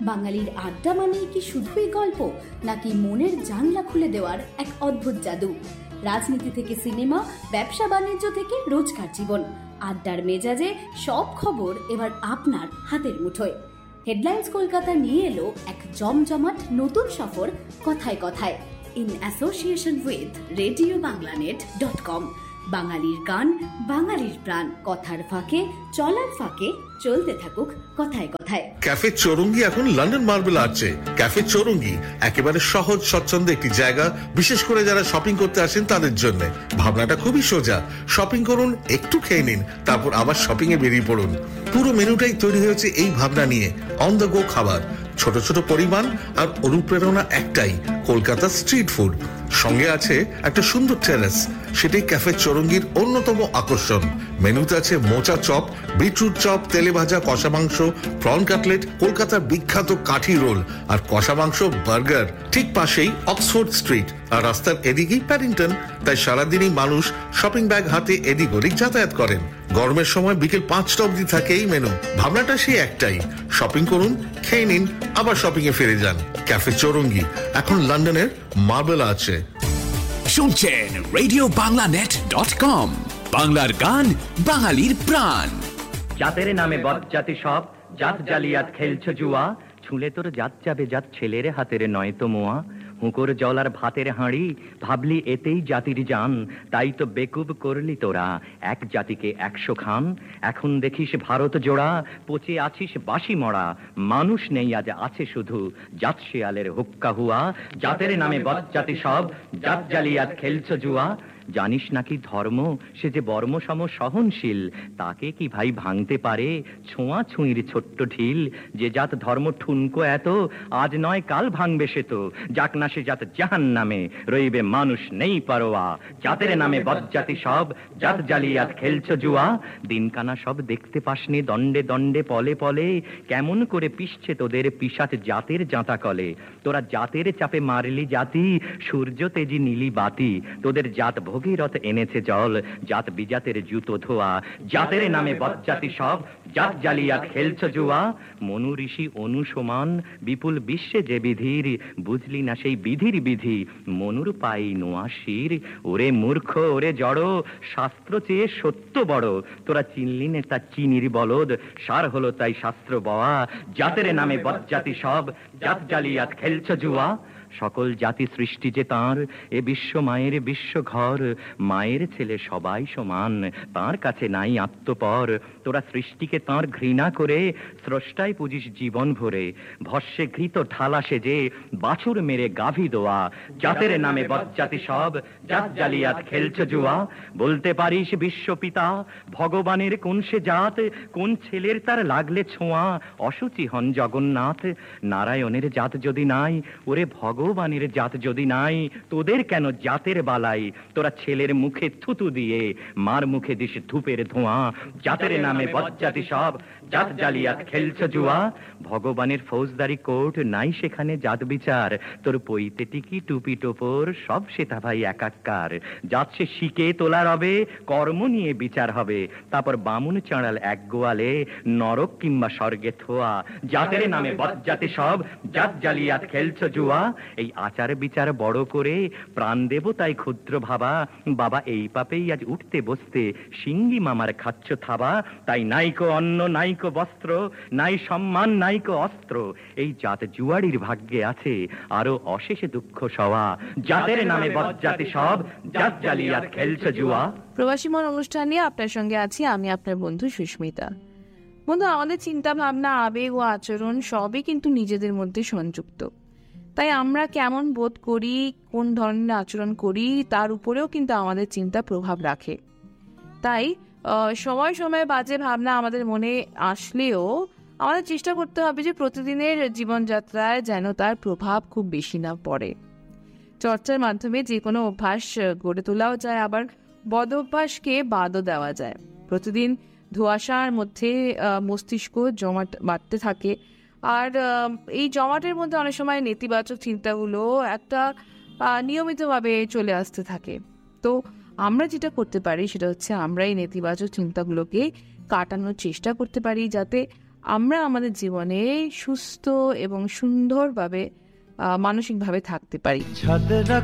বাঙালির আড্ডা মানেই কি শুধুই গল্প, নাকি মনের জানলা খুলে দেওয়ার এক অদ্ভুত জাদু? রাজনীতি থেকে সিনেমা, ব্যবসা বাণিজ্য থেকে রোজকার জীবন, আড্ডার মেজাজে সব খবর এবার আপনার হাতের মুঠোয়। হেডলাইন্স কলকাতা নিয়ে এলো এক জমজমাট নতুন সফর কথায় কথায়, ইন অ্যাসোসিয়েশন উইথ RadioBanglaNet.com। বাঙালির গান, বাঙালির প্রাণ, কথার ফাঁকে চলার ফাঁকে চলতে থাকুক কথায় কথায়। ক্যাফে চৌরঙ্গি এখন লন্ডন মার্বেল আর্চে। ক্যাফে চৌরঙ্গি একেবারে সহজ স্বচ্ছন্দ একটি জায়গা, বিশেষ করে যারা শপিং করতে আসেন তাদের জন্য। ভাবনাটা খুবই সোজা, শপিং করুন, একটু খেয়ে নিন, তারপর আবার শপিং এ বেরিয়ে পড়ুন। পুরো মেনুটাই তৈরি হয়েছে এই ভাবনা নিয়ে, অন দ্য গো খাবার, ছোট ছোট পরিমাণ আর অনুপ্রেরণা একটাই, কলকাতা স্ট্রিট ফুড। সঙ্গে আছে একটা সুন্দর টেরেস, সেটাই ক্যাফে চৌরঙ্গির অন্যতম আকর্ষণ। মেনুতে আছে মোচা চপ, বিটরুট চপ, তেলে ভাজা কষা মাংস, প্রন কাটলেট, কলকাতার বিখ্যাত কাঠি রোল আর কষা মাংস বার্গার। ঠিক পাশেই অক্সফোর্ড স্ট্রিট, আর রাস্তার এদিকেই প্যাডিংটন। তাই সারাদিনই মানুষ শপিং ব্যাগ হাতে এদিক ওদিক যাতায়াত করেন। গরমের সময় বিকেল 5টা অবধি থাকে এই মেনু। ভাবনাটা সেই একটাই, শপিং করুন, খেয়ে নিন, আবার শপিং এ ফিরে যান। ক্যাফে চৌরঙ্গি এখন লন্ডনের মার্বেল আছে। শুনছেন RadioBanglaNet.com, বাংলার গান, বাঙালির প্রাণ। জাতের নামে বজ্জাতি সব, জাত জালিয়াত খেলছে জুয়া, ছুলে তোর জাত যাবে জাত ছেলের হাতের নয়তো মোয়া। হুঁকোর জল আর ভাতের হাঁড়ি, ভাবলি এতেই জাতির জান, তাই তো বেকুব করলি তোরা এক জাতিকে 100 খান। এখন দেখিস ভারত জোড়া, পচে আছিস বাসি মরা, মানুষ নেই আজ আছে শুধু জাত শিয়ালের হুক্কা হুয়া। জাতের নামে বজ্জাতি সব, জাত জালিয়াত খেলছে জুয়া, জানিস নাকি ধর্ম সে যে বর্ম সম সহনশীল, তাকে কি ভাই ভাঙতে পারে ছোঁয়া ছুঁইর ছোট্ট ঢিল। যে জাত ধর্ম ঠুনকো এত, আজ নয় কাল ভাঙবে সে তো, যাক না সে জাত জাহান নামে, রইবে মানুষ নেই পারোয়া। জাতের নামে বজ্জাতি সব, জাত জালিয়াত খেলছ জুয়া, দিনকানা সব দেখতে পাসনি দণ্ডে দণ্ডে পলে পলে, কেমন করে পিষছে তোদের পিশাচ জাতের জাঁতা কলে। তোরা জাতের চাপে মারলি জাতি, সূর্য তেজি নীলি বাতি, তোদের জাত ভগীরথ এনেছে জল, জাত বিজাতের জুতো ধোয়া। জাতের নামে বজ্জাতি সব, জাত জালিয়াত খেলছ জুয়া, মনু ঋষি অনুসমান বিপুল বিশ্বে যে বিধির, বুঝলি না সেই বিধির বিধি, মনুর পাই নোয়া শির। ওরে মূর্খ, ওরে জড়, শাস্ত্র চেয়ে সত্য বড়, তোরা চিনলি নে তা চিনির বলদ, সার হলো তাই শাস্ত্র বওয়া। জাতের নামে বজ্জাতি সব, জাত জালিয়াত খেলছ জুয়া, সকল জাতি সৃষ্টি যে তাঁর, এ বিশ্ব মায়ের বিশ্ব ঘর, মায়ের ছেলে সবাই সমান, তাঁর কাছে নাই আত্মপর। তোরা সৃষ্টিকে তাঁর ঘৃণা করে স্রষ্টায় পুজিস জীবন ভরে, ভস্যে ঘৃত ঢালা সেজে বাছুর মেরে গাভী দোয়া। জাতের নামে বজ্জাতি সব, জাত জালিয়াত খেলছ জুয়া, বলতে পারিস বিশ্বপিতা ভগবানের কোন সে জাত, কোন ছেলের তার লাগলে ছোঁয়া অসুচি হন জগন্নাথ। নারায়ণের জাত যদি নাই, ওরে ভগবানের জাত যদি নাই, তোদের কেন জাতের বালাই, তোরা ছেলের মুখে থুতু দিয়ে মার মুখে দিস ধূপের ধোঁয়া। জাতের নামে বজ্জাতি সব, জাত জালিয়াত খেলছ জুয়া, ভগবানের ফৌজদারি কোর্ট নাই সেখানে জাত বিচার, তোর পইতে টিকি টুপি টোপর সব সেটা ভাই একাকার। জাত সে শিকে তোলা রবে, কর্ম নিয়ে বিচার হবে, তারপর বামুন চাঁড়াল এক গোয়ালে, নরক কিংবা স্বর্গে থোয়া। জাতের নামে বজ্জাতি সব, জাত জালিয়াত খেলছ জুয়া, এই আচার বিচার বড় করে প্রাণ দেব তাই ক্ষুদ্র ভাবা, বাবা এই পাপেই আজ উঠতে বসতে সিঙ্গি মামার খাচ্ছ থাবা। তাই নাইকো অন্ন নাইকো বস্ত্র, নাই সম্মান নাইকো অস্ত্র, এই জাত জুয়াড়ির ভাগ্যে আছে আরো অশেষ দুঃখ সওয়া। জাতের নামে বজ্জাতি সব, জাত জালিয়াত খেলছ জুয়া। প্রবাসী মন অনুষ্ঠান নিয়ে আপনার সঙ্গে আছি আমি, আপনার বন্ধু সুস্মিতা। বন্ধু, আমাদের চিন্তা ভাবনা, আবেগ ও আচরণ সবই কিন্তু নিজেদের মধ্যে সংযুক্ত। তাই আমরা কেমন বোধ করি, কোন ধরনের আচরণ করি, তার উপরেও কিন্তু আমাদের চিন্তা প্রভাব রাখে। তাই সময় সময় বাজে ভাবনা আমাদের মনে আসলেও আমাদের চেষ্টা করতে হবে যে প্রতিদিনের জীবনযাত্রায় যেন তার প্রভাব খুব বেশি না পড়ে। চর্চার মাধ্যমে যে কোনো অভ্যাস গড়ে তোলাও যায়, আবার বদ অভ্যাসকে বাদও দেওয়া যায়। প্রতিদিন ধোঁয়াশার মধ্যে মস্তিষ্ক জমাট বাঁধতে থাকে, আর এই জমাটের মধ্যে অনেক সময় নেতিবাচক চিন্তাগুলো একটা নিয়মিতভাবে চলে আসতে থাকে। তো আমরা যেটা করতে পারি সেটা হচ্ছে আমরা এই নেতিবাচক চিন্তাগুলোকে কাটানোর চেষ্টা করতে পারি, যাতে আমরা আমাদের জীবনে সুস্থ এবং সুন্দরভাবে মানসিকভাবে থাকতে পারি।